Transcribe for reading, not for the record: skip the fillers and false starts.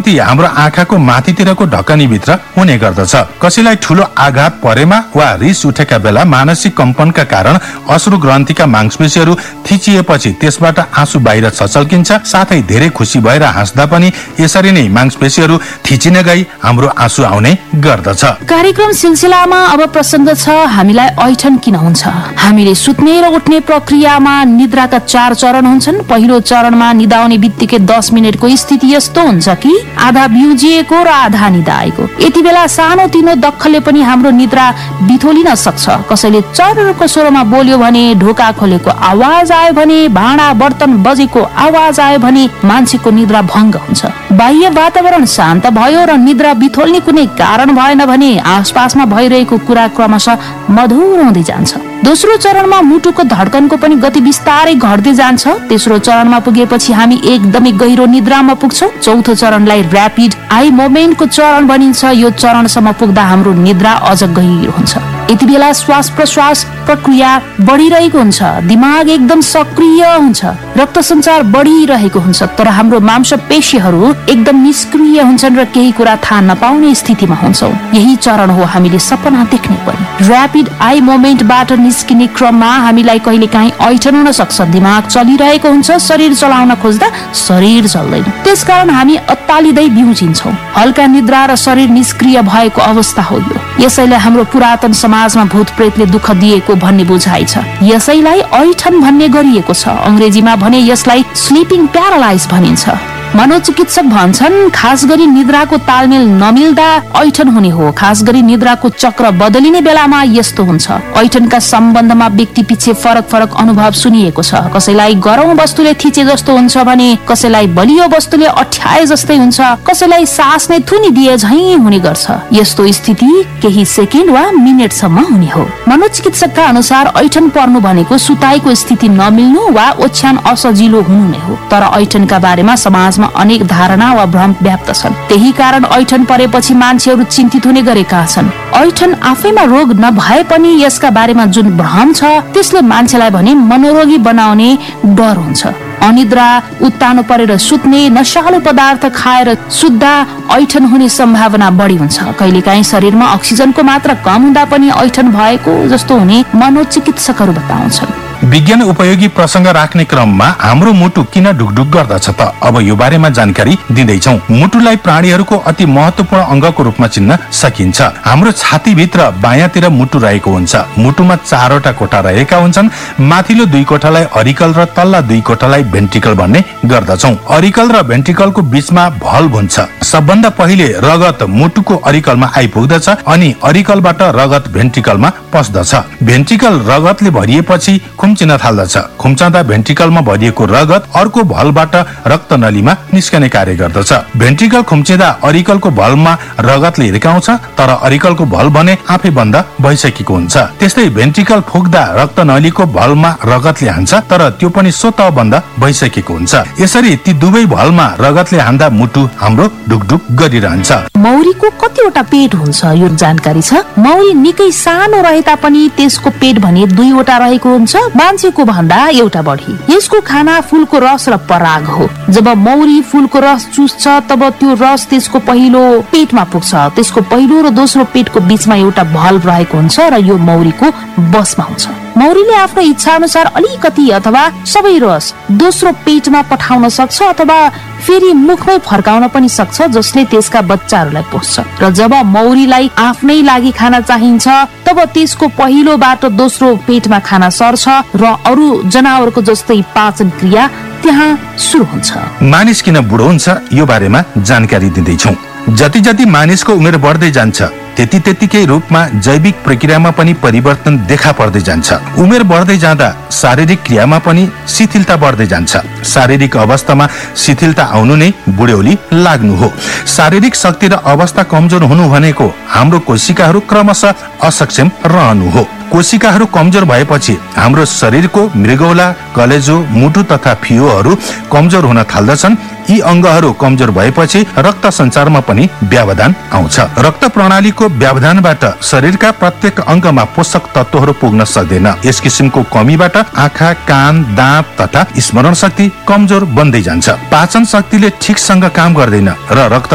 क्षति हाम्रो आँखाको माथितिरको ढकनीभित्र हुने गर्दछ। कसैलाई ठूलो आघात परेमा वा रिस उठेका बेला मानसिक कम्पनका कारण अश्रु ग्रन्थीका मांसपेशीहरू थिचिएपछि त्यसबाट आँसु बाहिर छचल्किन्छ। साथै धेरै खुसी भएर हाँस्दा पनि यसरी नै मांसपेशीहरू थिचिन गई हाम्रो आँसु आउने गर्दछ। कार्यक्रम सिलसिलामा अब प्रसङ्ग छ हामीलाई ऐठन किन हुन्छ। हामीले सुत्ने र उठ्ने प्रक्रियामा निद्राका 4 चरण हुन्छन्। पहिलो चरणमा निदाउने बित्तिकै 10 मिनेटको स्थिति यस्तो हुन्छ कि आधा बिउजिएको र आधा निदाएको। यति बेला सानो तिनो दक्खले पनि हाम्रो निद्रा बिथोलिन सक्छ। कसैले चरको स्वरमा बोल्यो भने, ढोका खोलेको आवाज आयो भने, भाँडा बर्तन बजेको आवाज आयो भने मान्छेको निद्रा भङ्ग हुन्छ। बाह्य वातावरण शान्त भयो र निद्रा बिथोल्ने कुनै कारण भएन भने आसपासमा भइरहेको कुरा क्रमशः मधुर हुँदै जान्छ। दोस्रो चरणमा मुटुको धड्कनको पनि गति बिस्तारै घट्दै जान्छ। तेस्रो चरणमा पुगेपछि हामी एकदमै गहिरो निद्रामा पुग्छौं। चौथो चरणलाई र्यापिड आई मोमेन्टको चरण भनिन्छ। यो चरणसम्म पुग्दा हाम्रो निद्रा अझ गहिरो हुन्छ। यति बेला श्वास प्रश्वास प्रक्रिया बढिरहेको हुन्छ। दिमाग एकदम सक्रिय हुन्छ। रक्त सञ्चार बढिरहेको हुन्छ। तर हाम्रो मांसपेशीहरू एकदम निष्क्रिय हुन्छन् र केही कुरा थाहा नपाउने स्थितिमा हुन्छौं। यही चरण हो हामीले सपना देख्ने पनि। र्यापिड आई मोमेन्टबाट निस्किने क्रममा हामीलाई कहिलेकाहीँ ऐठन हुन सक्छ। दिमाग चलिरहेको हुन्छ, शरीर चलाउन खोज्दा शरीर चल्दैन। त्यसकारण हामी अत्तालिँदै बिउजिन्छौं। हल्का निद्रा र शरीर निष्क्रिय भएको अवस्था हो यो। यसैले हाम्रो पुरातन समाजमा भूत प्रेतले दुःख दिएको भन्ने बुझाइ छ। यसैलाई ऐठन भन्ने गरिएको छ। अंग्रेजीमा भने यसलाई स्लिपिङ प्यारालाइज भनिन्छ। मनोचिकित्सक भन्छन् खास गरी निद्राको तालमेल नमिल्दा ऐठन हुने हो। खास गरी निद्राको चक्र बदलिने बेलामा यस्तो हुन्छ। ऐठनका सम्बन्धमा व्यक्ति पछि फरक फरक अनुभव सुनिएको छ। कसैलाई गरौं वस्तुले थिचे जस्तो हुन्छ भने कसैलाई बलियो वस्तुले अठ्याए जस्तै हुन्छ। कसैलाई सास नै थुनी दिए झै हुने गर्छ। यस्तो स्थिति केही सेकेन्ड वा मिनेटसम्म हुने हो। मनोचिकित्सकका अनुसार ऐठन पर्नु भनेको सुताइको स्थिति नमिल्नु वा ओछ्यान असजिलो हुनु नै हो। तर ऐठनका बारेमा समाजमा अनेक धारणा वा भ्रम व्याप्त छन्। त्यही कारण ऐठन परेपछि मान्छेहरू चिन्तित हुने गरेका छन्। ऐठन आफैमा रोग नभए पनि यसका बारेमा जुन भ्रम छ त्यसले मान्छेलाई भने मनोरोगी बनाउने डर हुन्छ। अनिद्रा, उत्तानो परेर सुत्ने, नशालु पदार्थ खाएर सुत्दा ऐठन हुने सम्भावना बढी हुन्छ। कहिलेकाहीँ शरीरमा अक्सिजनको मात्रा कम हुँदा पनि ऐठन भएको जस्तो हुने मनोचिकित्सकहरू बताउँछन्। विज्ञान उपयोगी प्रसंग राख्ने क्रममा हाम्रो मुटु किन ढुकढुक गर्दछ त अब यो बारेमा जानकारी दिँदैछौं। मुटुलाई प्राणीहरूको अति महत्वपूर्ण अंगको रूपमा चिन्न सकिन्छ। हाम्रो छातीभित्र बायाँतिर मुटु रहेको हुन्छ। मुटुमा 4वटा कोठा रहेका हुन्छन्। माथिल्लो 2 कोठालाई अरिकल र तल्ला 2 कोठालाई भेन्ट्रिकल भन्ने गर्दछौं। अरिकल र भेन्ट्रिकलको बीचमा भल्भ हुन्छ। सबभन्दा पहिले रगत मुटुको अरिकलमा आइपुग्दछ अनि अरिकलबाट रगत भेन्ट्रिकलमा पस्दछ। भेन्ट्रिकल रगतले भरिएपछि खुम्चिन थाल्दछ। खुम्चँदा भेन्ट्रिकलमा भरिएको रगत अर्को भल्भबाट रक्त नलीमा निस्कने कार्य गर्दछ। भेन्ट्रिकल खुम्चिँदा अरिकलको भल्भमा रगतले हिर्काउँछ तर अरिकलको भल्भ भने आफै बन्द भइसकेको हुन्छ। त्यस्तै भेन्ट्रिकल फुक्दा रक्त नलीको भल्भमा रगतले हान्छ तर त्यो पनि स्वतः बन्द भइसकेको हुन्छ। यसरी ती दुवै भल्भमा रगतले हान्दा मुटु हाम्रो ढुकढुक गरिरहन्छ। मौरीको कतिवटा पेट हुन्छ यो जानकारी छ। मौरी निकै सानो रहे तापनि त्यसको पेट भने 2वटा रहेको हुन्छ। मान्छेको भन्दा एउटा बढी। यसको खाना फूलको रस र पराग हो। जब मौरी फूलको रस चुस्छ तब त्यो रस त्यसको पहिलो पेटमा पुग्छ। त्यसको पहिलो र दोस्रो पेटको बीचमा एउटा भल्भ रहेको हुन्छ र यो मौरीको बसमा हुन्छ। मौरीले आफ्नो इच्छा अनुसार अलिकति अथवा सबै रस दोस्रो पेटमा पठाउन सक्छ अथवा फेरि मुखमै फर्काउन पनि सक्छ जसले त्यसका बच्चाहरूलाई पोस्छ। र जब मौरीलाई आफ्नै लागि खाना चाहिन्छ तब त्यसको पहिलोबाट दोस्रो पेटमा खाना सर्छ र अरू जनावरको जस्तै पाचन क्रिया त्यहाँ सुरु हुन्छ। मानिस किन बुढो हुन्छ यो बारेमा जानकारी दिँदैछौँ। जति जति मानिसको उमेर बढ्दै जान्छ त्यति त्यतिकै रूपमा जैविक प्रक्रियामा पनि परिवर्तन देखा पर्दै जान्छ। उमेर बढ्दै जाँदा शारीरिक क्रियामा पनि शिथिलता बढ्दै जान्छ। शारीरिक अवस्थामा शिथिलता आउनु नै बुढ्यौली लाग्नु हो। शारीरिक शक्ति र अवस्था कमजोर हुनु भनेको हाम्रो कोशिकाहरू क्रमशः असक्षम रहनु हो। कोशिकाहरू कमजोर भएपछि हाम्रो शरीरको मृगौला, कलेजो, मुटु तथा फियोहरू कमजोर हुन थाल्दछन्। यी अंगहरू कमजोर भएपछि रक्त सञ्चारमा पनि व्यवधान आउँछ। रक्त प्रणालीको व्यवधानबाट शरीरका प्रत्येक अंगमा पोषक तत्वहरू पुग्न सक्दैन। यस किसिमको कमीबाट आँखा, कान, दाँत तथा स्मरण शक्ति कमजोर बन्दै जान्छ। पाचन शक्तिले ठिकसँग काम गर्दैन र रक्त